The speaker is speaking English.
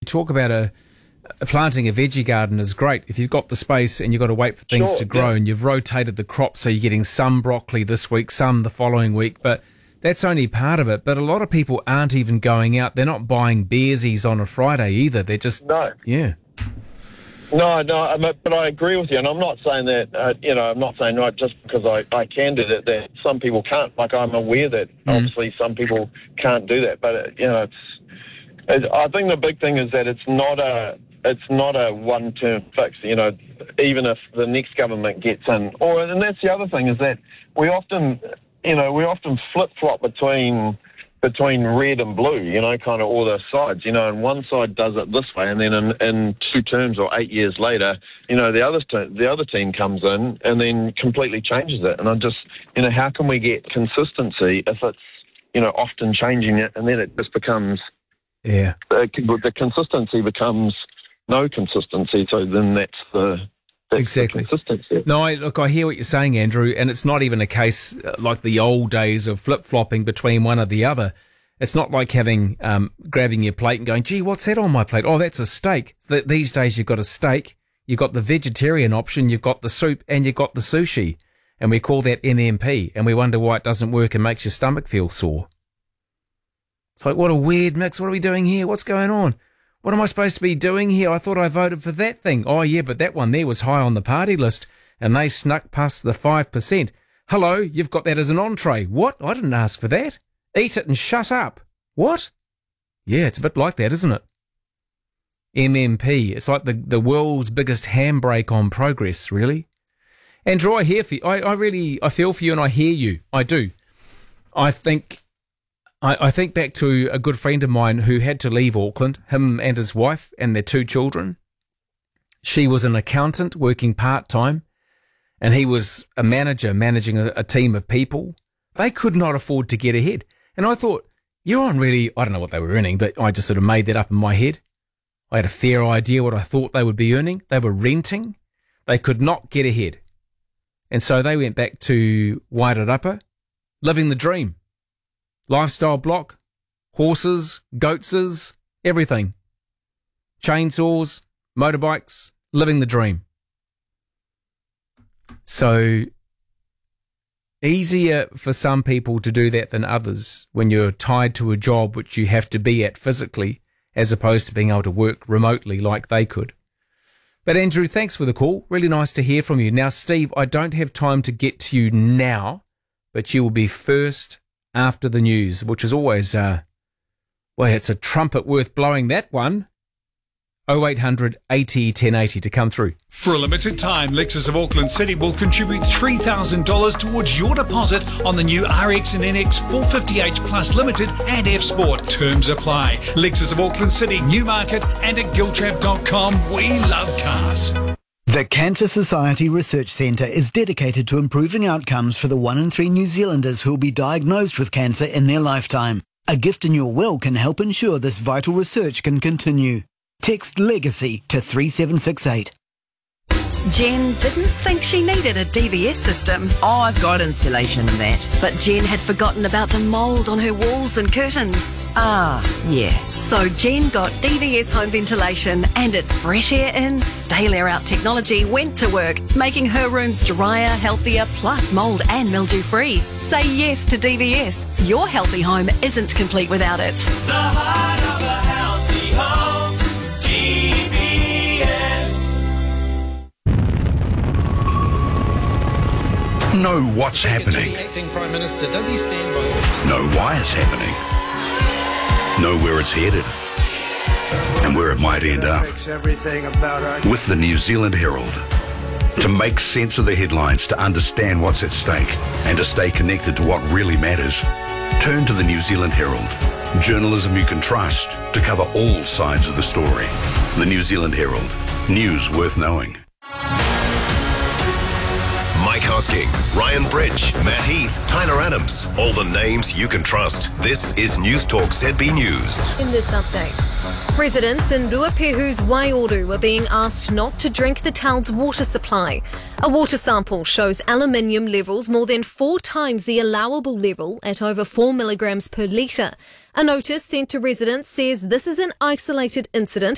talk about planting a veggie garden is great. If you've got the space and you've got to wait for things to grow and you've rotated the crop so you're getting some broccoli this week, some the following week, but that's only part of it. But a lot of people aren't even going out. They're not buying beersies on a Friday either. They're just... No. Yeah. No, but I agree with you, and I'm not saying that, I'm not saying right just because I can do that some people can't. Like, I'm aware that obviously some people can't do that, but, I think the big thing is that it's not a one-term fix, even if the next government gets in. And that's the other thing is that we often flip-flop between red and blue, kind of all the sides, and one side does it this way, and then in 2 terms or 8 years later, the other team comes in and then completely changes it. And I just, how can we get consistency if it's, often changing it, and then it just becomes, the consistency becomes no consistency. So then that's exactly. No, I hear what you're saying, Andrew, and it's not even a case like the old days of flip-flopping between one or the other. It's not like grabbing your plate and going, gee, what's that on my plate? Oh, that's a steak. These days you've got a steak, you've got the vegetarian option, you've got the soup, and you've got the sushi. And we call that MMP, and we wonder why it doesn't work and makes your stomach feel sore. It's like, what a weird mix. What are we doing here? What's going on? What am I supposed to be doing here? I thought I voted for that thing. Oh, yeah, but that one there was high on the party list, and they snuck past the 5%. Hello, you've got that as an entree. What? I didn't ask for that. Eat it and shut up. What? Yeah, it's a bit like that, isn't it? MMP. It's like the world's biggest handbrake on progress, really. Andrew, I hear for you. I feel for you and I hear you. I do. I think back to a good friend of mine who had to leave Auckland, him and his wife and their 2 children. She was an accountant working part-time, and he was a manager managing a team of people. They could not afford to get ahead. And I thought, you're on really, I don't know what they were earning, but I just sort of made that up in my head. I had a fair idea what I thought they would be earning. They were renting. They could not get ahead. And so they went back to Wairarapa, living the dream. Lifestyle block, horses, goatses, everything. Chainsaws, motorbikes, living the dream. So easier for some people to do that than others when you're tied to a job which you have to be at physically, as opposed to being able to work remotely like they could. But Andrew, thanks for the call. Really nice to hear from you. Now, Steve, I don't have time to get to you now, but you will be first after the news, which is always, it's a trumpet worth blowing, that one. 0800 80 1080 to come through. For a limited time, Lexus of Auckland City will contribute $3,000 towards your deposit on the new RX and NX 450h Plus Limited and F Sport. Terms apply. Lexus of Auckland City, Newmarket and at giltrap.com. We love cars. The Cancer Society Research Centre is dedicated to improving outcomes for the 1 in 3 New Zealanders who will be diagnosed with cancer in their lifetime. A gift in your will can help ensure this vital research can continue. Text LEGACY to 3768. Jen didn't think she needed a DVS system. Oh, I've got insulation and that. But Jen had forgotten about the mould on her walls and curtains. Ah, yeah. So Jen got DVS home ventilation, and its fresh air in, stale air out technology went to work, making her rooms drier, healthier, plus mould and mildew free. Say yes to DVS. Your healthy home isn't complete without it. The heart of a healthy home, DVS. Know what's happening. Acting Prime Minister, does he stand by? Know why it's happening. Know where it's headed and where it might end up. With the New Zealand Herald. To make sense of the headlines, to understand what's at stake, and to stay connected to what really matters, turn to the New Zealand Herald. Journalism you can trust to cover all sides of the story. The New Zealand Herald. News worth knowing. Mike Hosking, Ryan Bridge, Matt Heath, Tyler Adams. All the names you can trust. This is News Talk ZB News. In this update, residents in Ruapehu's Waioro are being asked not to drink the town's water supply. A water sample shows aluminium levels more than 4 times the allowable level at over 4 milligrams per litre. A notice sent to residents says this is an isolated incident